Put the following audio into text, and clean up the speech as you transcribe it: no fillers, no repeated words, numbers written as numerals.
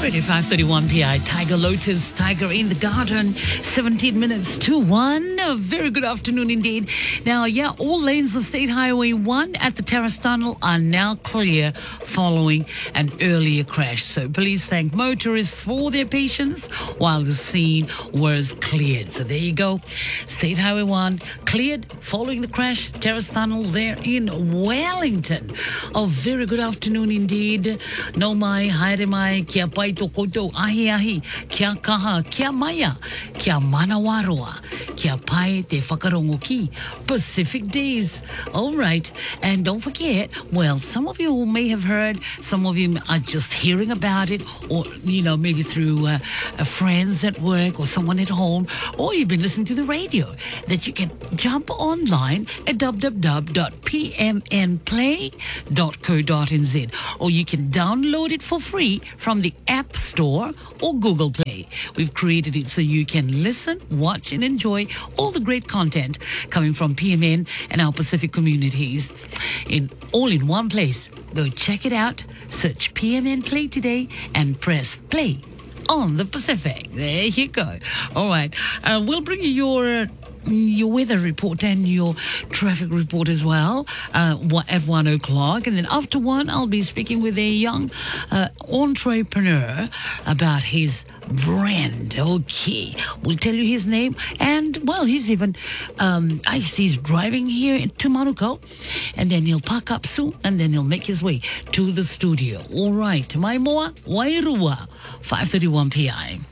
Already 5:31 PI. Tiger Lotus, Tiger in the Garden. 17 minutes to 1. A very good afternoon indeed. Now, all lanes of State Highway 1 at the Terrace Tunnel are now clear following an earlier crash. So police thank motorists for their patience while the scene was cleared. So there you go. State Highway 1 cleared following the crash. Terrace Tunnel there in Wellington. A very good afternoon indeed. No mai, haere mai, kia pai to koutou, ahi ahi, kia kaha, kia maya, kia manawaroa, kia pai te whakarongo ki. Pacific Days. All right. And don't forget, well, some of you may have heard, some of you are just hearing about it, or, maybe through friends at work or someone at home, or you've been listening to the radio, that you can jump online at www.pmnplay.co.nz, or you can download it for free from the App Store or Google Play. We've created it so you can listen, watch, and enjoy all the great content coming from PMN and our Pacific communities all in one place. Go check it out, search PMN Play today, and press play on the Pacific. There you go. All right. We'll bring you your weather report and your traffic report as well at 1 o'clock. And then after 1, I'll be speaking with a young entrepreneur about his brand. Okay. We'll tell you his name. And, well, he's even, he's driving here to Manuka. And then he'll park up soon. And then he'll make his way to the studio. All right. Mai moa, wairua, 5:31 p.m.